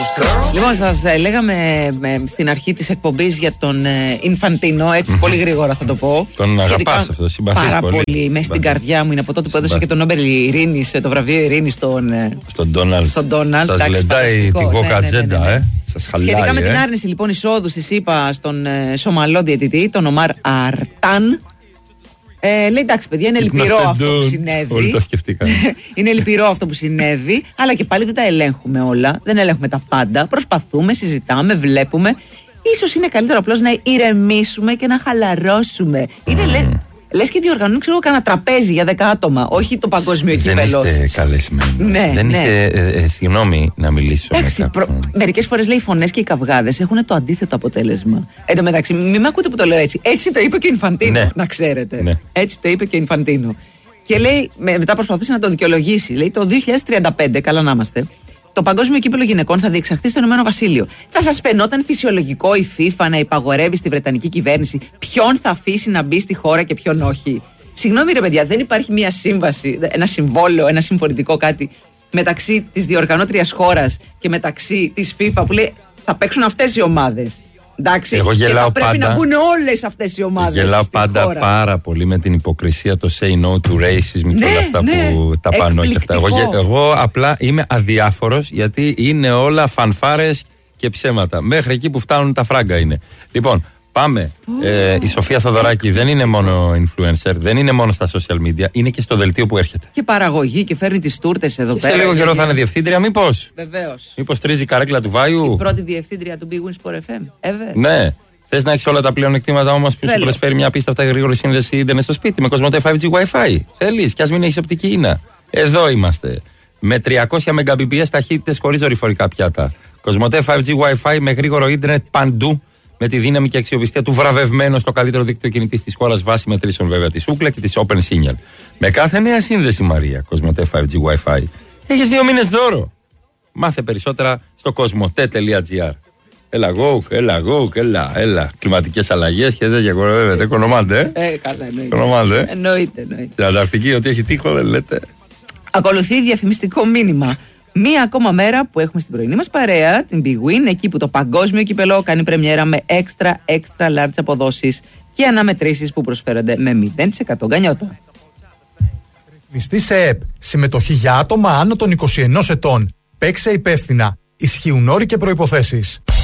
Λοιπόν, σας λέγαμε στην αρχή της εκπομπής για τον Ινφαντίνο, έτσι πολύ γρήγορα θα το πω. Τον αγαπάς αυτό, συμπαθείς πάρα πολύ. Μέσα στην καρδιά μου είναι από τότε που έδωσε και τον Νόμπελ Ειρήνης, το βραβείο Ειρήνης στον Ντόναλντ. Σας λεντάει την κοκατζέντα, σας χαλάει. Σχετικά με την άρνηση λοιπόν εισόδου της ΗΠΑ στον Σομαλό διαιτητή, τον Ομάρ Αρτάν. Λέει εντάξει παιδιά, είναι λυπηρό αυτό που συνέβη. Όλοι τα σκεφτήκαν. Είναι λυπηρό αυτό που συνέβη, αλλά και πάλι δεν τα ελέγχουμε όλα. Δεν ελέγχουμε τα πάντα. Προσπαθούμε, συζητάμε, βλέπουμε. Ίσως είναι καλύτερο απλώς να ηρεμήσουμε και να χαλαρώσουμε. Είναι λες και διοργανώνουν, ξέρω, κανένα τραπέζι για 10 άτομα, όχι το παγκόσμιο κύπελλο. Δεν είστε καλεσμένοι. Ναι, δεν είστε. Συγγνώμη να μιλήσω. Μερικές φορές λέει οι φωνές και οι καυγάδες έχουν το αντίθετο αποτέλεσμα. Εν τω μεταξύ, μην με ακούτε που το λέω έτσι. Έτσι το είπε και ο Ινφαντίνο, ναι, να ξέρετε. Ναι. Έτσι το είπε και ο Ινφαντίνο. Και λέει, μετά προσπαθήσει να το δικαιολογήσει. Λέει το 2035, καλά να είμαστε, το παγκόσμιο κύπελλο γυναικών θα διεξαχθεί στο Ηνωμένο Βασίλειο. Θα σας φαινόταν φυσιολογικό η FIFA να υπαγορεύει στη Βρετανική κυβέρνηση ποιον θα αφήσει να μπει στη χώρα και ποιον όχι? Συγγνώμη ρε παιδιά, δεν υπάρχει μια σύμβαση, ένα συμβόλαιο, ένα συμφωνητικό κάτι μεταξύ της διοργανώτριας χώρας και μεταξύ της FIFA που λέει θα παίξουν αυτές οι ομάδες? Εντάξει, εγώ και θα πρέπει πάντα, να μπουν όλες αυτές οι ομάδες. Γελάω πάντα χώρα. Πάρα πολύ με την υποκρισία, το say no to racism και όλα αυτά που τα πάνω και αυτά. Εγώ απλά είμαι αδιάφορος γιατί είναι όλα φανφάρες και ψέματα. Μέχρι εκεί που φτάνουν τα φράγκα είναι. Λοιπόν, πάμε. Η Σοφία Θοδωράκη δεν είναι μόνο influencer, δεν είναι μόνο στα social media, είναι και στο δελτίο που έρχεται. Και παραγωγή και φέρνει τις τούρτες εδώ πέρα. Σε λίγο καιρό θα είναι διευθύντρια, μήπως? Βεβαίως. Μήπως τρίζει η καρέκλα του Βάιου. Η πρώτη διευθύντρια του Big Win Sport FM. Ναι. Θες να έχεις όλα τα πλεονεκτήματα όμως που σου προσφέρει μια απίστευτα γρήγορη σύνδεση ίντερνετ στο σπίτι με Κοσμοτέ 5G Wi-Fi? Θέλεις, κι ας μην έχεις οπτική ίνα. Εδώ είμαστε. Με 300 Mbps ταχύτητες χωρίς δορυφορικά πιάτα. Κοσμοτέ 5G Wi-Fi με γρήγορο ίντερνετ παντού. Με τη δύναμη και αξιοπιστία του βραβευμένου στο καλύτερο δίκτυο κινητής της χώρας βάσει μετρήσεων βέβαια της Ookla και της Open Signal. Με κάθε νέα σύνδεση, Μαρία, Κοσμοτέ 5G Wi-Fi, έχεις 2 μήνες δώρο. Μάθε περισσότερα στο κοσμοτέ.gr. Έλα, έλα. Κλιματικές αλλαγές και δεν διακορεύεται. Κονομάτε, καλά, εννοείται. Εννοείται. Στην Ανταρκτική, ότι έχει τείχο, δεν λέτε. Ακολουθεί διαφημιστικό μήνυμα. Μία ακόμα μέρα που έχουμε στην πρωινή μας παρέα, την Big Win, εκεί που το παγκόσμιο κύπελλο κάνει πρεμιέρα με extra large αποδόσεις και αναμετρήσεις που προσφέρονται με 0% γκανιότα. Ρυθμιστή σε ΕΠ. Συμμετοχή για άτομα άνω των 21 ετών. Παίξε υπεύθυνα. Ισχύουν όροι και προϋποθέσεις.